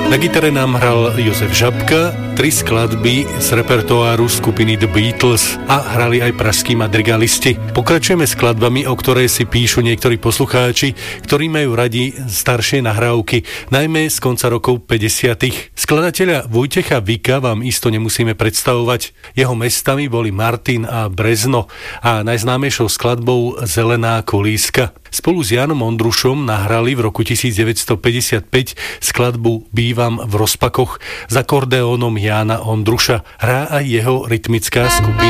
Na gitare nám hral Jozef Žabka, 3 skladby z repertoáru skupiny The Beatles a hrali aj pražskí madrigalisti. Pokračujeme skladbami, o ktoré si píšu niektorí poslucháči, ktorí majú radi staršie nahrávky, najmä z konca rokov 50. Skladateľa Vojtecha Vika vám isto nemusíme predstavovať. Jeho mestami boli Martin a Brezno a najznámejšou skladbou Zelená kolíska. Spolu s Jánom Ondrušom nahrali v roku 1955 skladbu Bývam v rozpakoch s akordeónom Jána Ondruša. Hrá aj jeho rytmická skupina.